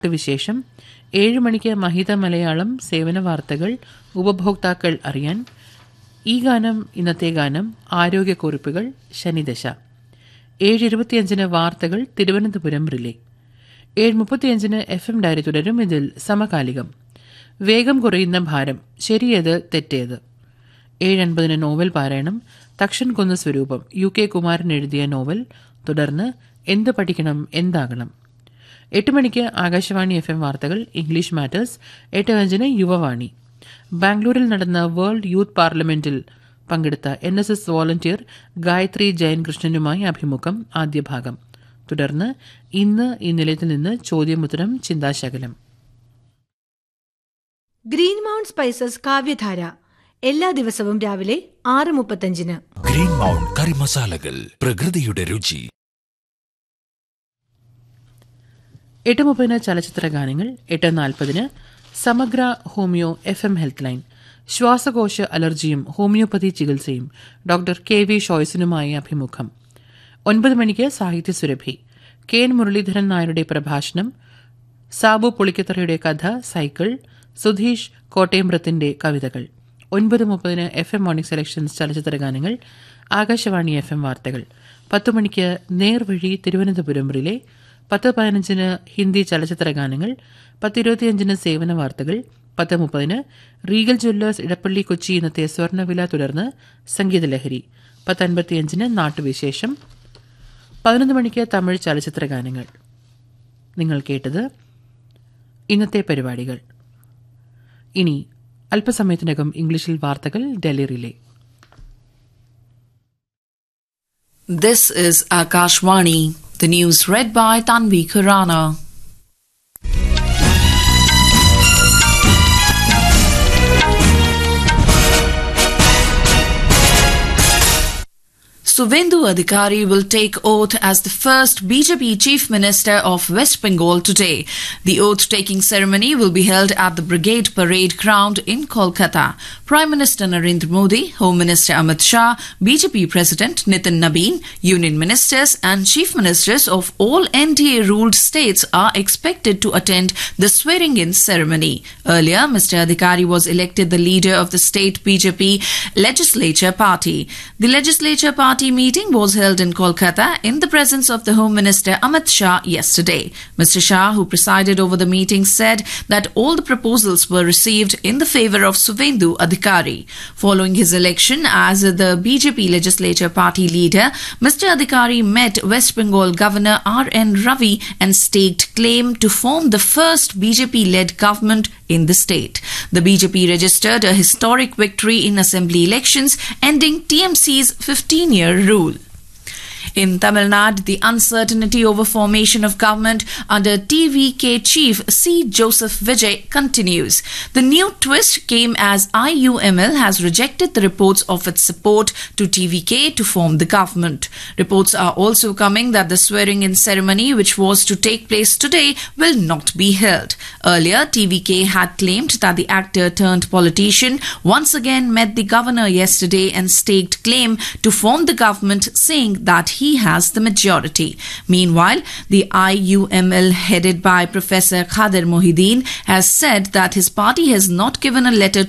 വിശേഷം 7 മണിക്ക് മഹിത മലയാളം സേവന വാർത്തകൾ ഉപഭോക്താക്കൾ അറിയാൻ. ഈ ഗാനം ഇന്നത്തെ ഗാനം ആരോഗ്യക്കുറിപ്പുകൾ ശനിദശ. 7:25 വാർത്തകൾ തിരുവനന്തപുരം റിലേ. 7:35 FM ഡയറി തുടരും. ഇതിൽ സമകാലികം. വേഗം കുറയുന്ന ഭാരം, ശരിയേത് തെറ്റേത്. 7:50 നോവൽ പാരായണം. തക്ഷൻ കുന്ന് സ്വരൂപം UK കുമാരൻ എഴുതിയ നോവൽ. തുടർന്ന് എന്ത് പഠിക്കണം എന്താകണം. 8 മണിക്ക് ആകാശവാണി FM വാർത്തകൾ ഇംഗ്ലീഷ് മാറ്റേഴ്സ്. 8:05 യുവവാണി. ബാംഗ്ലൂരിൽ നടന്ന വേൾഡ് യൂത്ത് പാർലമെന്റിൽ പങ്കെടുത്ത NSS വോളണ്ടിയർ ഗായത്രി ജയൻ കൃഷ്ണനുമായി അഭിമുഖം ആദ്യ ഭാഗം. തുടർന്ന് ഇന്ന് ഈ നിലയത്തിൽ നിന്ന് ചോദ്യമുത്തരം ചിന്താശകലം. ഗ്രീൻ മൗണ്ട് സ്പൈസസ് കാവ്യധാര എല്ലാ ദിവസവും രാവിലെ 6:35. ഗ്രീൻ മൗണ്ട് കറി മസാലകൾ, പ്രകൃതിയുടെ രുചി. 8:30 ചലച്ചിത്ര ഗാനങ്ങൾ. 8:40 സമഗ്ര ഹോമിയോ FM ഹെൽത്ത് ലൈൻ. ശ്വാസകോശ അലർജിയും ഹോമിയോപ്പതി ചികിത്സയും ഡോക്ടർ KV ഷോയ്സിനുമായി അഭിമുഖം. 9 മണിക്ക് സാഹിത്യ സുരഭി. KN മുരളീധരൻ നായരുടെ പ്രഭാഷണം. സാബു പുളിക്കത്തറയുടെ കഥ സൈക്കിൾ. സുധീഷ് കോട്ടയംബ്രത്തിന്റെ കവിതകൾ. 9:30 FM മോർണിംഗ് സെലക്ഷൻസ് ചലച്ചിത്ര ഗാനങ്ങൾ. ആകാശവാണി FM വാർത്തകൾ. 10 മണിക്ക് നേർവഴി തിരുവനന്തപുരം റിലേ. 10:15 ഹിന്ദി ചലച്ചിത്ര ഗാനങ്ങൾ. 10:25 സേവന വാർത്തകൾ. 10:30 റീഗൽ ജ്വല്ലേഴ്സ് ഇടപ്പള്ളി കൊച്ചി ഇന്നത്തെ സ്വർണ്ണവില. തുടർന്ന് സംഗീതലഹരി. 10:55 നാട്ടുവിശേഷം. 11 മണിക്ക് തമിഴ് ചലച്ചിത്ര ഗാനങ്ങൾ. നിങ്ങൾ കേട്ടത് ഇന്നത്തെ പരിപാടികൾ. ഇനി അല്പസമയത്തിനകം ഇംഗ്ലീഷിൽ വാർത്തകൾ Delhi relay. This is Akashvani. The news read by Tanvi Khurana. Suvendu Adhikari will take oath as the first BJP Chief Minister of West Bengal today. The oath-taking ceremony will be held at the Brigade Parade Ground in Kolkata. Prime Minister Narendra Modi, Home Minister Amit Shah, BJP President Nitin Nabin, Union Ministers and Chief Ministers of all NDA-ruled states are expected to attend the swearing-in ceremony. Earlier, Mr. Adhikari was elected the leader of the state BJP Legislature Party. The Legislature Party meeting was held in Kolkata in the presence of the Home Minister Amit Shah yesterday. Mr. Shah, who presided over the meeting, said that all the proposals were received in the favour of Suvendu Adhikari. Following his election as the BJP Legislature Party leader, Mr. Adhikari met West Bengal Governor R.N. Ravi and staked claim to form the first BJP-led government in the state. The BJP registered a historic victory in assembly elections, ending TMC's 15-year rule. In Tamil Nadu, the uncertainty over formation of government under TVK chief C. Joseph Vijay continues. The new twist came as IUML has rejected the reports of its support to TVK to form the government. Reports are also coming that the swearing-in ceremony, which was to take place today, will not be held. Earlier, TVK had claimed that the actor turned politician once again met the governor yesterday and staked claim to form the government, saying that he has the majority. Meanwhile, the IUML headed by Professor Khader Mohideen has said that his party has not given a letter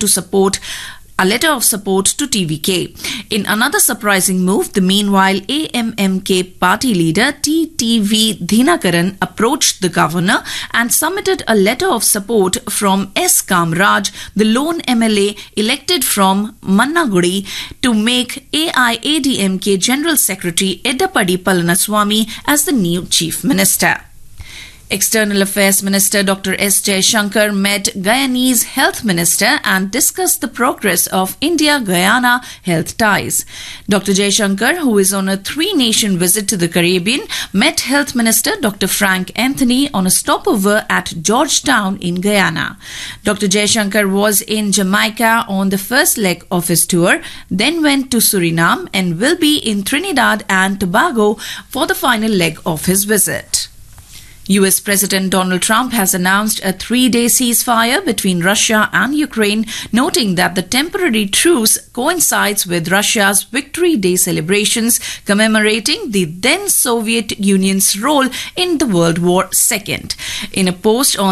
of support to TVK. In another surprising move, the meanwhile AMMK party leader TTV Dhinakaran approached the governor and submitted a letter of support from S. Kamraj, the lone MLA elected from Mannagudi, to make AIADMK General Secretary Edappadi Palaniswamy as the new Chief Minister. External Affairs Minister Dr. S. Jaishankar met Guyanese Health Minister and discussed the progress of India-Guyana health ties. Dr. Jaishankar, who is on a 3-nation visit to the Caribbean, met Health Minister Dr. Frank Anthony on a stopover at Georgetown in Guyana. Dr. Jaishankar was in Jamaica on the first leg of his tour, then went to Suriname and will be in Trinidad and Tobago for the final leg of his visit. US President Donald Trump has announced a 3-day ceasefire between Russia and Ukraine, noting that the temporary truce coincides with Russia's Victory Day celebrations commemorating the then Soviet Union's role in the World War II. In a post on